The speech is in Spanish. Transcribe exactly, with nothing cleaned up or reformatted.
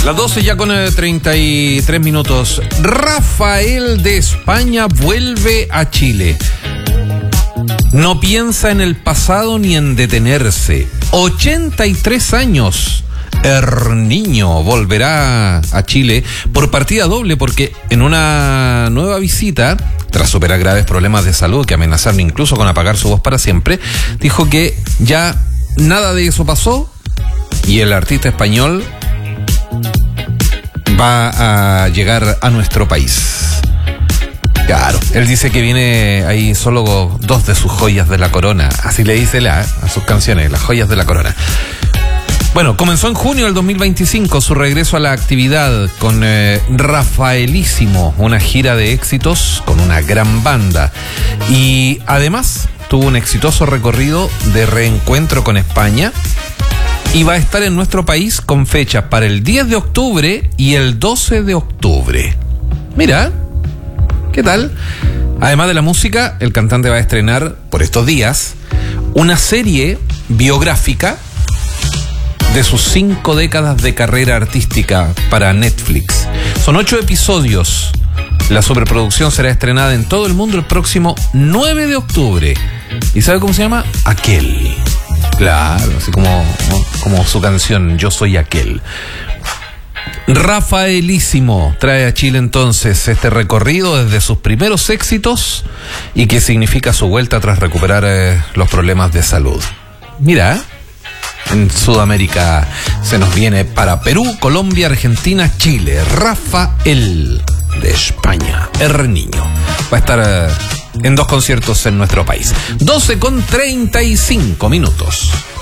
Las doce ya con eh, treinta y tres minutos. Rafael de España vuelve a Chile. No piensa en el pasado ni en detenerse. ochenta y tres años. El niño volverá a Chile por partida doble porque en una nueva visita, tras superar graves problemas de salud que amenazaron incluso con apagar su voz para siempre, dijo que ya nada de eso pasó y el artista español va a llegar a nuestro país. Claro, él dice que viene ahí solo dos de sus joyas de la corona, así le dice la, a sus canciones, las joyas de la corona. Bueno, comenzó en junio del dos mil veinticinco su regreso a la actividad con eh, Rafaelísimo, una gira de éxitos con una gran banda. Y además tuvo un exitoso recorrido de reencuentro con España y va a estar en nuestro país con fechas para el diez de octubre y el doce de octubre. Mira, ¿qué tal? Además de la música, el cantante va a estrenar por estos días una serie biográfica de sus cinco décadas de carrera artística para Netflix. Son ocho episodios. La superproducción será estrenada en todo el mundo el próximo nueve de octubre. ¿Y sabe cómo se llama? Aquel. Claro, así como, como su canción, Yo Soy Aquel. Rafaelísimo trae a Chile entonces este recorrido desde sus primeros éxitos y que significa su vuelta tras recuperar eh, los problemas de salud. Mira, en Sudamérica se nos viene para Perú, Colombia, Argentina, Chile. Rafael de España, el niño. Va a estar eh, en dos conciertos en nuestro país. doce con treinta y cinco minutos.